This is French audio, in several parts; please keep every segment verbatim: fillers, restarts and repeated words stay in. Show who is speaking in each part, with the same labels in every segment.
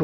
Speaker 1: chaud.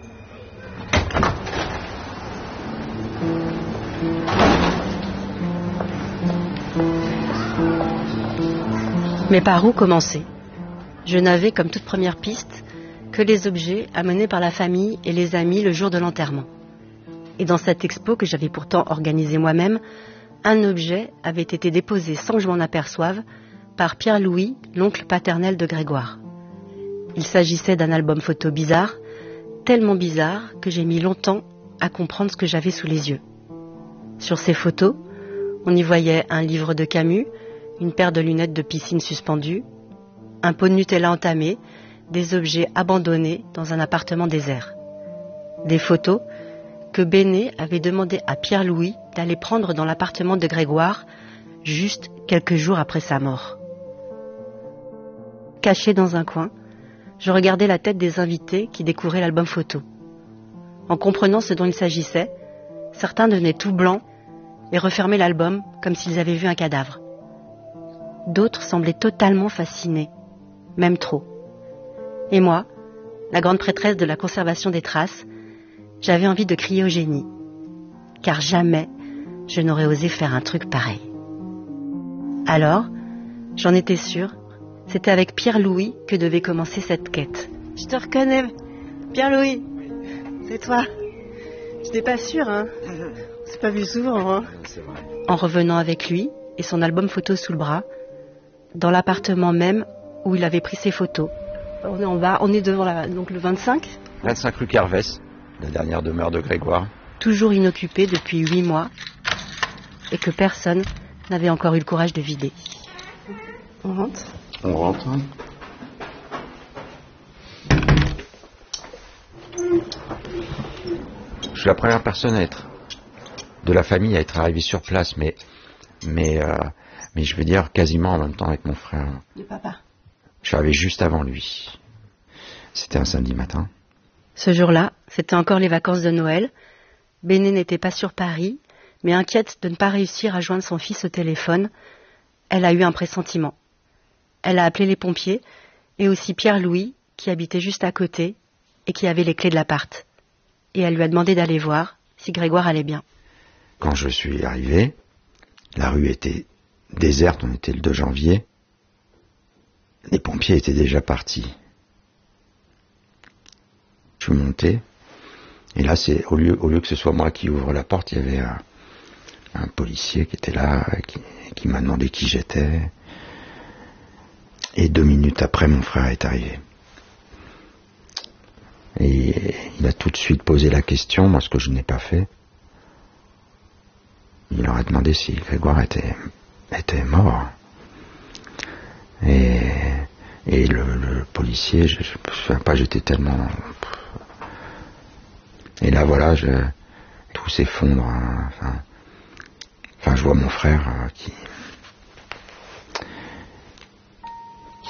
Speaker 1: Mais par où commencer ? Je n'avais, comme toute première piste, que les objets amenés par la famille et les amis le jour de l'enterrement. Et dans cette expo que j'avais pourtant organisée moi-même, un objet avait été déposé sans que je m'en aperçoive par Pierre-Louis, l'oncle paternel de Grégoire. Il s'agissait d'un album photo bizarre, tellement bizarre que j'ai mis longtemps à comprendre ce que j'avais sous les yeux. Sur ces photos, on y voyait un livre de Camus, une paire de lunettes de piscine suspendues, un pot de Nutella entamé, des objets abandonnés dans un appartement désert. Des photos que Béné avait demandé à Pierre-Louis d'aller prendre dans l'appartement de Grégoire juste quelques jours après sa mort. Caché dans un coin, je regardais la tête des invités qui découvraient l'album photo. En comprenant ce dont il s'agissait, certains devenaient tout blancs et refermaient l'album comme s'ils avaient vu un cadavre. D'autres semblaient totalement fascinés, même trop. Et moi, la grande prêtresse de la conservation des traces, j'avais envie de crier au génie, car jamais je n'aurais osé faire un truc pareil. Alors, j'en étais sûre, c'était avec Pierre-Louis que devait commencer cette quête. Je te reconnais, Pierre-Louis, c'est toi. Je n'étais pas sûre, hein. On s'est pas vu souvent, hein.
Speaker 2: C'est vrai.
Speaker 1: En revenant avec lui et son album photo sous le bras, dans l'appartement même où il avait pris ses photos. On est en bas, on est devant la, donc le vingt-cinq.
Speaker 2: vingt-cinq rue Carvès, la dernière demeure de Grégoire.
Speaker 1: Toujours inoccupé depuis huit mois et que personne n'avait encore eu le courage de vider. On rentre ?
Speaker 2: On rentre. Je suis la première personne à être de la famille à être arrivée sur place, mais mais euh, mais je veux dire quasiment en même temps avec mon frère.
Speaker 1: Du papa.
Speaker 2: Je suis arrivé juste avant lui. C'était un samedi matin.
Speaker 1: Ce jour-là, c'était encore les vacances de Noël. Béné n'était pas sur Paris, mais inquiète de ne pas réussir à joindre son fils au téléphone, elle a eu un pressentiment. Elle a appelé les pompiers et aussi Pierre-Louis, qui habitait juste à côté et qui avait les clés de l'appart. Et elle lui a demandé d'aller voir si Grégoire allait bien.
Speaker 2: Quand je suis arrivé, la rue était déserte, on était le deux janvier. Les pompiers étaient déjà partis. Je suis monté, et là, c'est au lieu, au lieu que ce soit moi qui ouvre la porte, il y avait un, un policier qui était là, qui, qui m'a demandé qui j'étais. Et deux minutes après, mon frère est arrivé. Et il a tout de suite posé la question, moi ce que je n'ai pas fait. Il leur a demandé si Grégoire était, était mort. Et, et le, le policier, je ne me souviens pas, j'étais tellement... Et là voilà, je, tout s'effondre. Hein, enfin, enfin, je vois mon frère euh, qui... qui...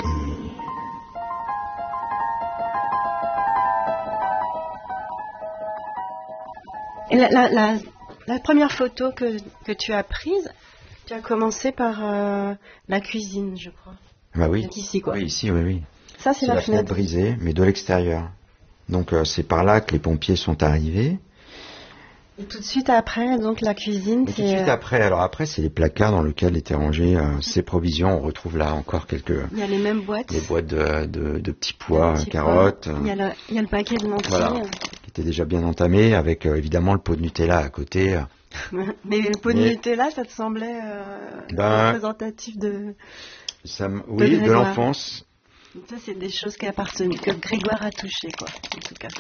Speaker 1: Et la, la, la, la première photo que, que tu as prise, tu as commencé par euh, la cuisine, je crois.
Speaker 2: Bah oui.
Speaker 1: C'est ici, quoi.
Speaker 2: Oui, ici, oui, oui.
Speaker 1: Ça, c'est,
Speaker 2: c'est
Speaker 1: la,
Speaker 2: la
Speaker 1: fenêtre.
Speaker 2: fenêtre brisée, mais de l'extérieur. Donc euh, c'est par là que les pompiers sont arrivés.
Speaker 1: Et tout de suite après, donc la cuisine,
Speaker 2: Et
Speaker 1: c'est...
Speaker 2: tout de suite après, alors après, c'est les placards dans lesquels étaient rangées euh, ces provisions. On retrouve là encore quelques...
Speaker 1: Il y a les mêmes boîtes.
Speaker 2: Les boîtes de, de, de petits pois,
Speaker 1: petits
Speaker 2: carottes.
Speaker 1: pois. Il y a le, il y a le paquet de lentilles.
Speaker 2: Voilà, qui était déjà bien entamé, avec euh, évidemment le pot de Nutella à côté.
Speaker 1: Mais le pot de
Speaker 2: Mais...
Speaker 1: Nutella, ça te semblait euh,
Speaker 2: ben,
Speaker 1: représentatif de...
Speaker 2: Ça, oui, de, de l'enfance.
Speaker 1: Ça, c'est des choses qui appartenaient, que Grégoire a touché, quoi, en tout cas.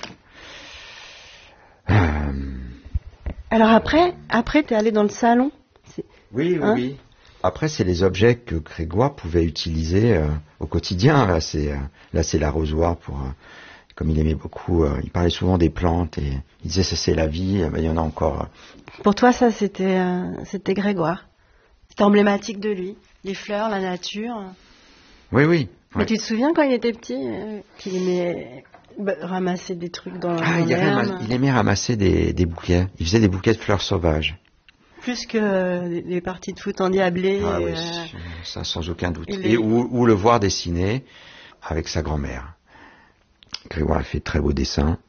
Speaker 2: Euh...
Speaker 1: Alors après, après, t'es allé dans le salon.
Speaker 2: C'est... Oui, oui, hein oui. Après, c'est les objets que Grégoire pouvait utiliser euh, au quotidien. Là, c'est, euh, là, c'est l'arrosoir pour... Euh, comme il aimait beaucoup, euh, il parlait souvent des plantes et il disait ça c'est la vie, eh ben, il y en a encore. Euh...
Speaker 1: Pour toi, ça, c'était, euh, c'était Grégoire. C'était emblématique de lui. Les fleurs, la nature.
Speaker 2: Oui, oui.
Speaker 1: Mais ouais. Tu te souviens quand il était petit, euh, qu'il aimait bah, ramasser des trucs dans,
Speaker 2: ah,
Speaker 1: dans
Speaker 2: il,
Speaker 1: l'herbe.
Speaker 2: Ramasse, il aimait ramasser des, des bouquets. Il faisait des bouquets de fleurs sauvages.
Speaker 1: Plus que euh, les parties de foot endiablées.
Speaker 2: Ah
Speaker 1: et,
Speaker 2: oui,
Speaker 1: euh,
Speaker 2: ça sans aucun doute. Et,
Speaker 1: les...
Speaker 2: et ou, ou le voir dessiner avec sa grand-mère. Grégoire a fait de très beaux dessins.